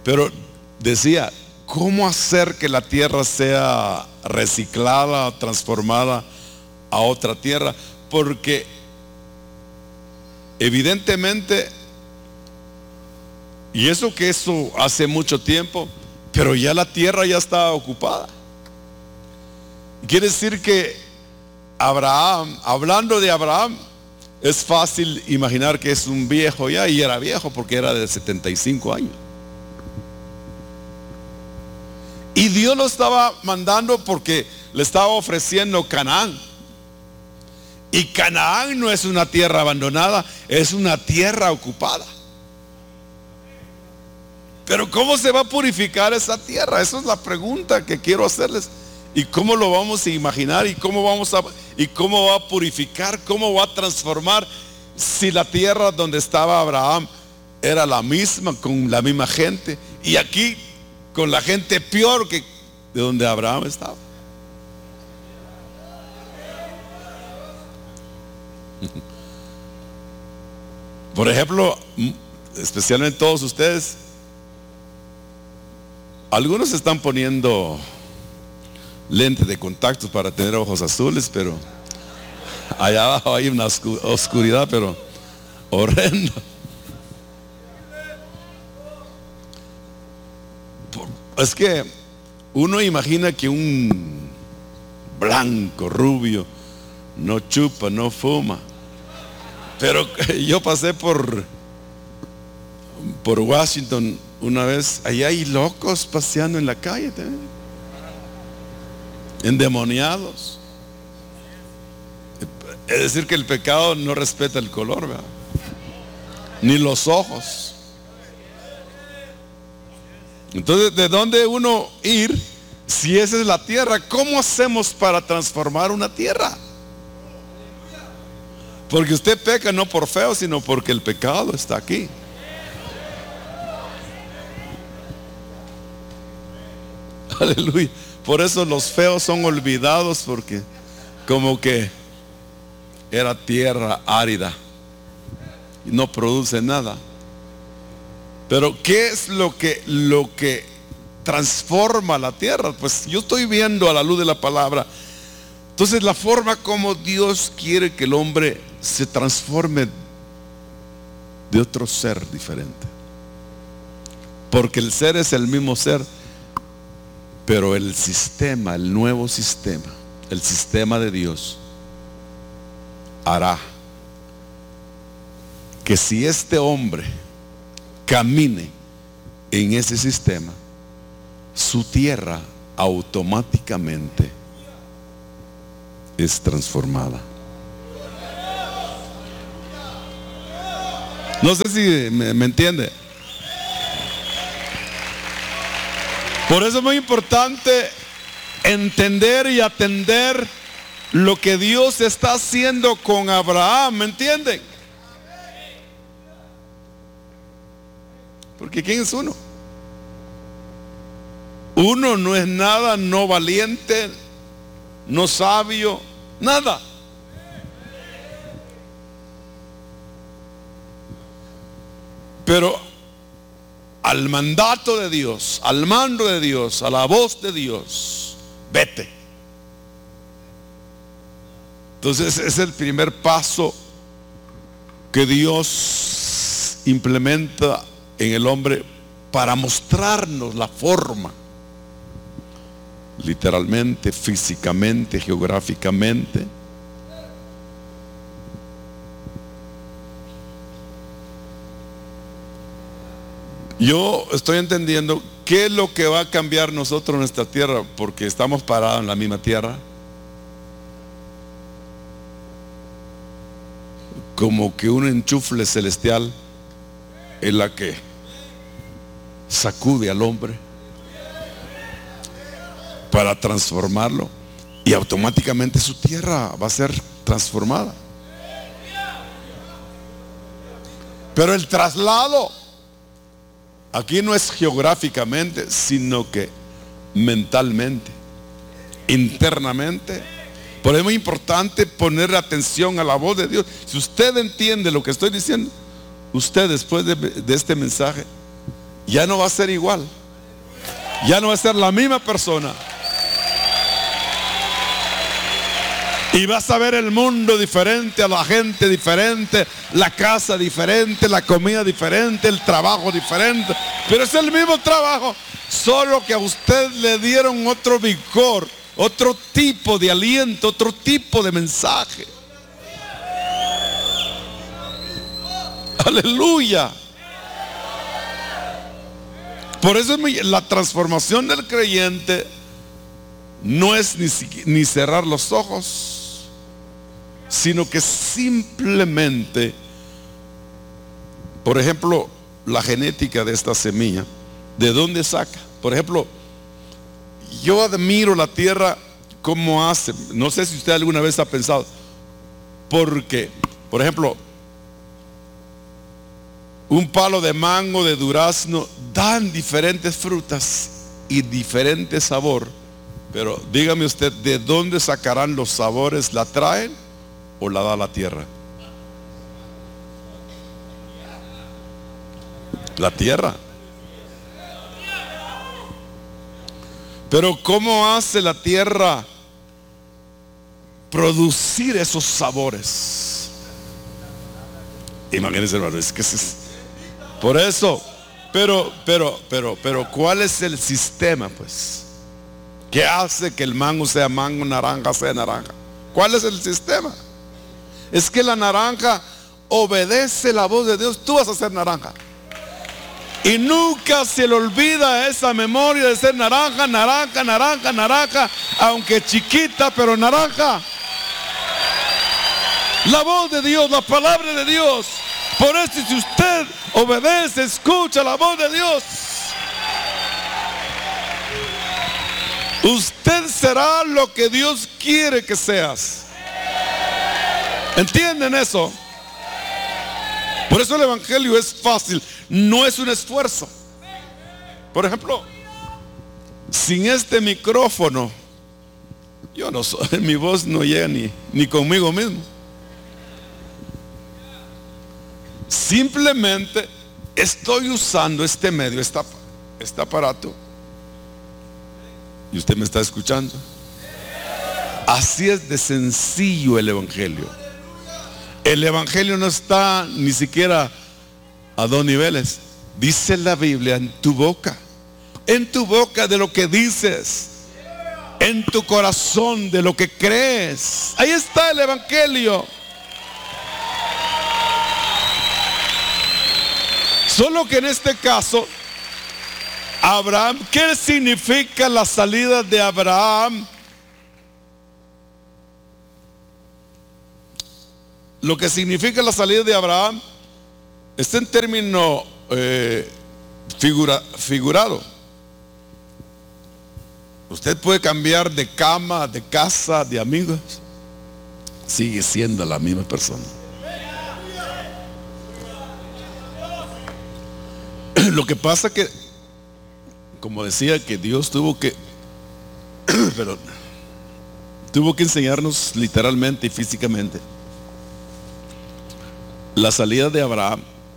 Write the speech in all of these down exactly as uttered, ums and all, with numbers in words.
Pero decía, ¿cómo hacer que la tierra sea reciclada, transformada a otra tierra? Porque evidentemente, y eso que eso hace mucho tiempo, pero ya la tierra ya estaba ocupada. Quiere decir que Abraham, hablando de Abraham, es fácil imaginar que es un viejo ya, y era viejo porque era de setenta y cinco años. Y Dios lo estaba mandando porque le estaba ofreciendo Canaán. Y Canaán no es una tierra abandonada, es una tierra ocupada. Pero ¿cómo se va a purificar esa tierra? Esa es la pregunta que quiero hacerles. ¿Y cómo lo vamos a imaginar? ¿Y cómo vamos a, y cómo va a purificar? ¿Cómo va a transformar? Si la tierra donde estaba Abraham era la misma, con la misma gente, y aquí con la gente peor que de donde Abraham estaba. Por ejemplo, especialmente todos ustedes, algunos están poniendo lentes de contactos para tener ojos azules, pero allá abajo hay una oscuridad, pero horrenda. Es que uno imagina que un blanco, rubio, no chupa, no fuma. Pero yo pasé por por Washington una vez, allá hay locos paseando en la calle también, endemoniados. Es decir, que el pecado no respeta el color, ¿verdad? Ni los ojos. Entonces, ¿de dónde uno ir si esa es la tierra? ¿Cómo hacemos para transformar una tierra? Porque usted peca no por feo, sino porque el pecado está aquí. Aleluya. Por eso los feos son olvidados, porque como que era tierra árida y no produce nada. Pero ¿qué es lo que, lo que transforma la tierra? Pues yo estoy viendo a la luz de la palabra. Entonces la forma como Dios quiere que el hombre se transforme de otro ser diferente. Porque el ser es el mismo ser, pero el sistema, el nuevo sistema, el sistema de Dios hará que si este hombre camine en ese sistema, su tierra automáticamente es transformada. No sé si me, me entiende. Por eso es muy importante entender y atender lo que Dios está haciendo con Abraham, ¿me entienden? Porque ¿quién es uno? Uno no es nada, no valiente, no sabio, nada. Pero al mandato de Dios, al mando de Dios, a la voz de Dios, vete. Entonces es el primer paso que Dios implementa en el hombre para mostrarnos la forma, literalmente, físicamente, geográficamente. Yo estoy entendiendo qué es lo que va a cambiar nosotros en nuestra tierra, porque estamos parados en la misma tierra, como que un enchufle celestial es la que sacude al hombre para transformarlo, y automáticamente su tierra va a ser transformada. Pero el traslado aquí no es geográficamente, sino que mentalmente, internamente. Por eso es muy importante poner atención a la voz de Dios. Si usted entiende lo que estoy diciendo, usted después de, de este mensaje ya no va a ser igual. Ya no va a ser la misma persona. Y vas a ver el mundo diferente, a la gente diferente, la casa diferente, la comida diferente, el trabajo diferente. Pero es el mismo trabajo, solo que a usted le dieron otro vigor, otro tipo de aliento, otro tipo de mensaje. Aleluya. Por eso la transformación del creyente no es ni, ni cerrar los ojos, sino que simplemente, por ejemplo, la genética de esta semilla, ¿de dónde saca? Por ejemplo, yo admiro la tierra cómo hace. No sé si usted alguna vez ha pensado, porque, por ejemplo, un palo de mango, de durazno, dan diferentes frutas y diferente sabor. Pero dígame usted, ¿de dónde sacarán los sabores? ¿La traen o la da la tierra? La tierra. Pero ¿cómo hace la tierra producir esos sabores? Imagínense, hermano, es que es, por eso, pero, pero, pero, pero, ¿cuál es el sistema, pues? ¿Qué hace que el mango sea mango, naranja sea naranja? ¿Cuál es el sistema? Es que la naranja obedece la voz de Dios. Tú vas a ser naranja. Y nunca se le olvida esa memoria de ser naranja, naranja, naranja, naranja, aunque chiquita, pero naranja. La voz de Dios, la palabra de Dios. Por eso, si usted obedece, escucha la voz de Dios, usted será lo que Dios quiere que seas. ¿Entienden eso? Por eso el evangelio es fácil, no es un esfuerzo. Por ejemplo, sin este micrófono, yo no soy, mi voz no llega ni, ni conmigo mismo. Simplemente estoy usando este medio, este, este aparato, y usted me está escuchando. Así es de sencillo el evangelio. El evangelio no está ni siquiera a dos niveles. Dice la Biblia, en tu boca, en tu boca de lo que dices, en tu corazón de lo que crees. Ahí está el evangelio. Solo que en este caso, Abraham, ¿qué significa la salida de Abraham? Lo que significa la salida de Abraham está en término eh, figura, figurado. Usted puede cambiar de cama, de casa, de amigos, sigue siendo la misma persona. Lo que pasa que, como decía, que Dios tuvo que perdón, tuvo que enseñarnos literalmente y físicamente la salida de Abraham,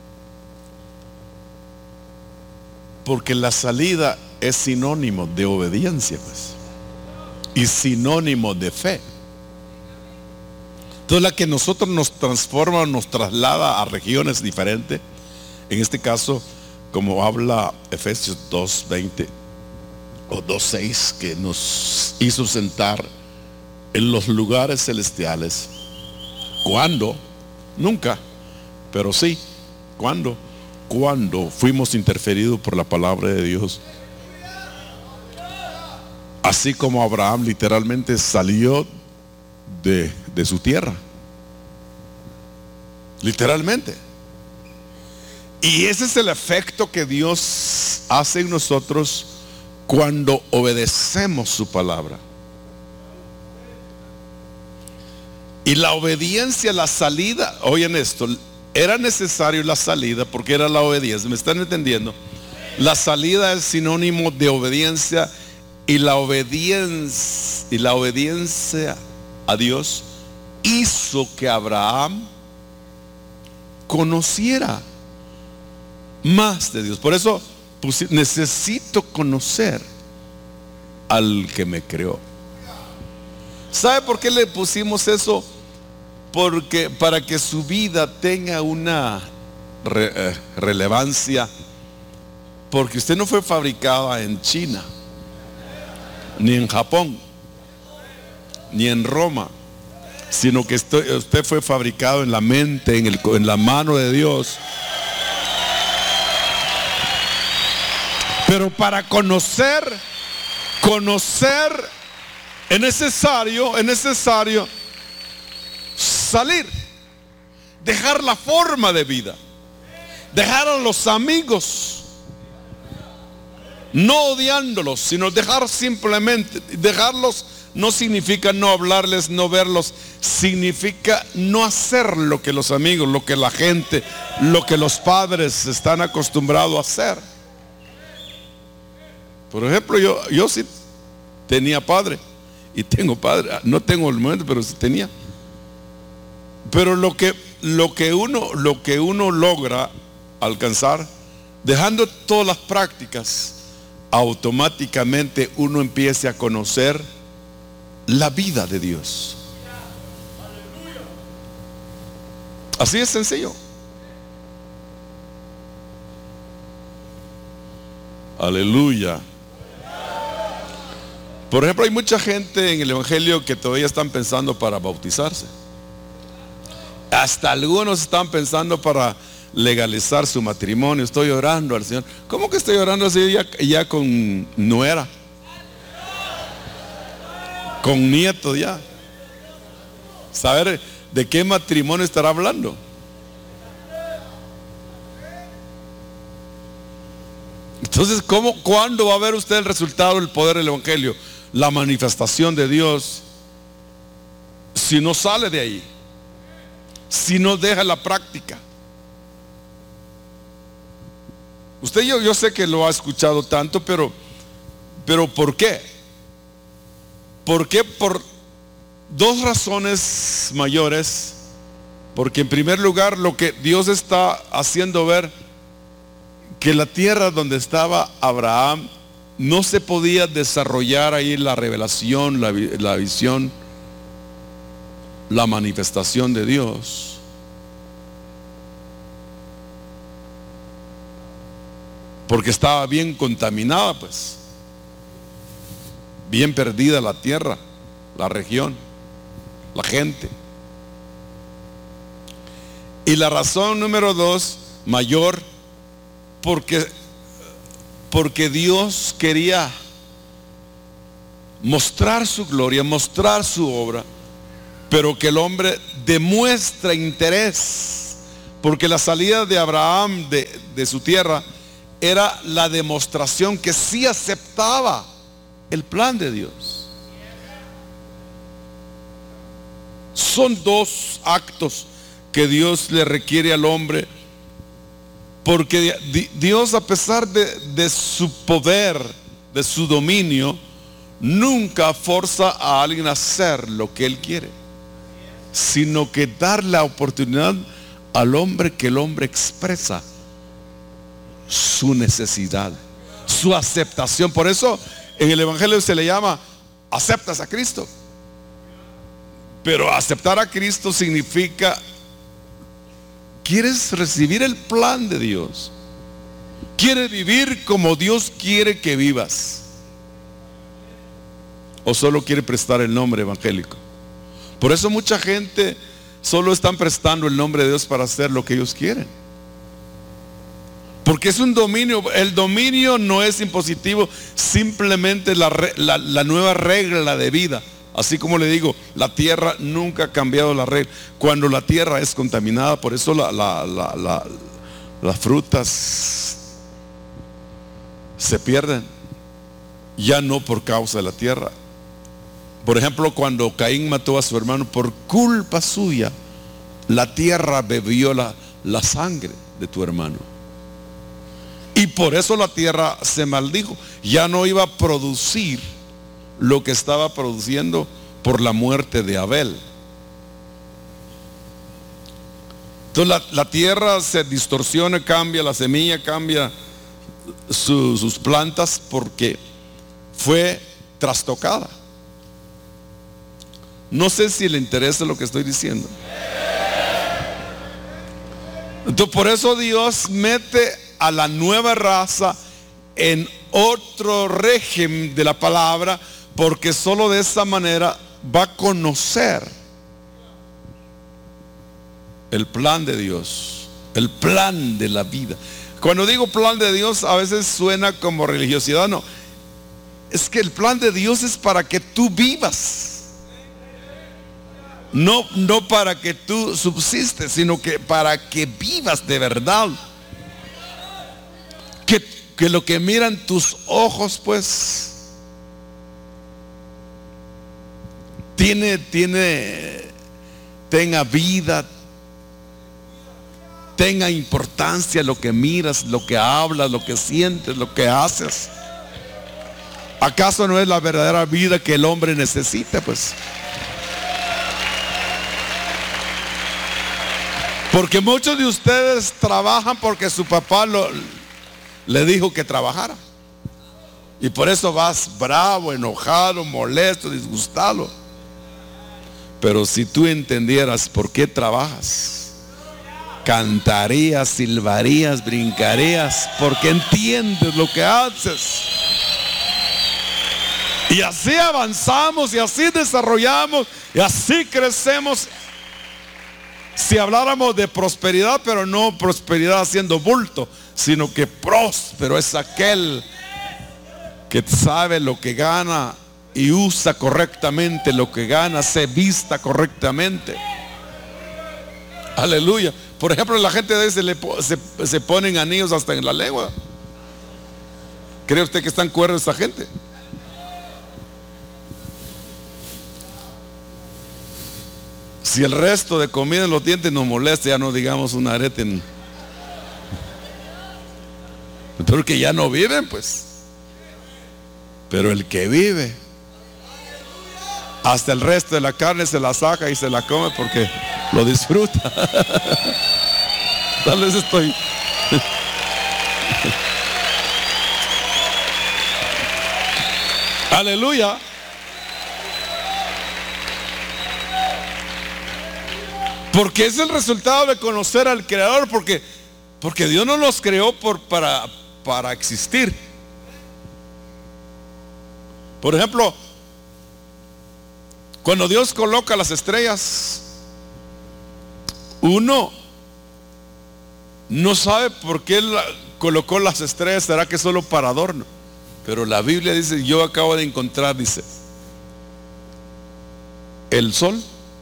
porque la salida es sinónimo de obediencia, pues, y sinónimo de fe. Entonces, la que nosotros nos transforma, nos traslada a regiones diferentes. En este caso, como habla Efesios dos veinte o dos seis, que nos hizo sentar en los lugares celestiales. ¿Cuándo? Nunca. Pero sí, ¿cuándo? Cuando fuimos interferidos por la palabra de Dios. Así como Abraham literalmente salió de, de su tierra. Literalmente. Y ese es el efecto que Dios hace en nosotros cuando obedecemos su palabra. Y la obediencia, la salida, oigan esto, era necesario la salida porque era la obediencia. ¿Me están entendiendo? La salida es sinónimo de obediencia, y la obediencia y la obediencia a Dios hizo que Abraham conociera más de Dios. Por eso Pues, necesito conocer al que me creó. ¿Sabe por qué le pusimos eso? Porque para que su vida tenga una re, eh, relevancia, porque usted no fue fabricada en China, ni en Japón, ni en Roma, sino que estoy, usted fue fabricado en la mente, en, el, en la mano de Dios. Pero para conocer, conocer es necesario, es necesario salir, dejar la forma de vida, dejar a los amigos, no odiándolos, sino dejar simplemente, dejarlos no significa no hablarles, no verlos, significa no hacer lo que los amigos, lo que la gente, lo que los padres están acostumbrados a hacer. Por ejemplo, yo, yo sí tenía padre y tengo padre, no tengo el momento, pero sí tenía. Pero lo que, lo que uno, lo que uno logra alcanzar, dejando todas las prácticas, automáticamente uno empieza a conocer la vida de Dios. Así es sencillo. Aleluya. Por ejemplo, hay mucha gente en el evangelio que todavía están pensando para bautizarse. Hasta algunos están pensando para legalizar su matrimonio. Estoy orando al Señor. ¿Cómo que estoy orando así ya, ya con nuera? Con nietos ya. Saber de qué matrimonio estará hablando. Entonces, ¿cómo, ¿cuándo va a ver usted el resultado del poder del evangelio? La manifestación de Dios, si no sale de ahí, si no deja la práctica. Usted, yo, yo sé que lo ha escuchado tanto, pero, pero ¿por qué? ¿Por qué? Por dos razones mayores. Porque en primer lugar, lo que Dios está haciendo ver, que la tierra donde estaba Abraham no se podía desarrollar ahí la revelación, la, la visión, la manifestación de Dios. Porque estaba bien contaminada, pues, bien perdida la tierra, la región, la gente. Y la razón número dos, mayor, porque porque Dios quería mostrar su gloria, mostrar su obra, pero que el hombre demuestra interés, porque la salida de Abraham de, de su tierra era la demostración que sí aceptaba el plan de Dios. Son dos actos que Dios le requiere al hombre, porque Dios, a pesar de, de su poder, de su dominio, nunca forza a alguien a hacer lo que Él quiere, sino que dar la oportunidad al hombre, que el hombre expresa su necesidad, su aceptación. Por eso en el evangelio se le llama aceptas a Cristo. Pero aceptar a Cristo significa: ¿quieres recibir el plan de Dios? ¿Quieres vivir como Dios quiere que vivas? ¿O solo quiere prestar el nombre evangélico? Por eso mucha gente solo están prestando el nombre de Dios para hacer lo que ellos quieren. Porque es un dominio. El dominio no es impositivo, simplemente la, la, la nueva regla de vida. Así como le digo, la tierra nunca ha cambiado la regla. Cuando la tierra es contaminada, por eso la, la, la, la, las frutas se pierden. Ya no por causa de la tierra. Por ejemplo, cuando Caín mató a su hermano, por culpa suya, la tierra bebió la, la sangre de tu hermano. Y por eso la tierra se maldijo. Ya no iba a producir lo que estaba produciendo por la muerte de Abel. Entonces la, la tierra se distorsiona, cambia, la semilla cambia, su- sus plantas porque fue trastocada. No sé si le interesa lo que estoy diciendo. Entonces, por eso Dios mete a la nueva raza en otro régimen de la palabra, porque solo de esa manera va a conocer el plan de Dios, el plan de la vida. Cuando digo plan de Dios, a veces suena como religiosidad. No, es que el plan de Dios es para que tú vivas. No, no para que tú subsistes, sino que para que vivas de verdad. Que, que lo que miran tus ojos, pues, tiene, tiene, tenga vida, tenga importancia lo que miras, lo que hablas, lo que sientes, lo que haces. ¿Acaso no es la verdadera vida que el hombre necesita, pues? Porque muchos de ustedes trabajan porque su papá lo, le dijo que trabajara. Y por eso vas bravo, enojado, molesto, disgustado. Pero si tú entendieras por qué trabajas, cantarías, silbarías, brincarías, porque entiendes lo que haces. Y así avanzamos, y así desarrollamos, y así crecemos. Si habláramos de prosperidad, pero no prosperidad haciendo bulto, sino que próspero es aquel que sabe lo que gana y usa correctamente lo que gana, se vista correctamente. Aleluya. Por ejemplo, la gente de se, le, se, se ponen anillos hasta en la lengua. ¿Cree usted que están cuerdos esa gente? Si el resto de comida en los dientes nos molesta, ya no digamos un arete en... Porque ya no viven, pues. Pero el que vive, hasta el resto de la carne se la saca y se la come porque lo disfruta. Tal vez estoy... Aleluya. Porque es el resultado de conocer al Creador. Porque, porque Dios no nos creó por, para, para existir. Por ejemplo, cuando Dios coloca las estrellas, uno no sabe por qué la, colocó las estrellas. ¿Será que solo para adorno? Pero la Biblia dice, yo acabo de encontrar, dice, el sol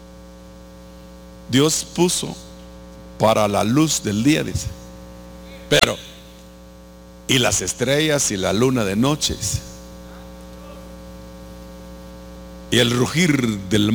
Dios puso para la luz del día, dice. Pero, y las estrellas y la luna de noche, dice. Y el rugir del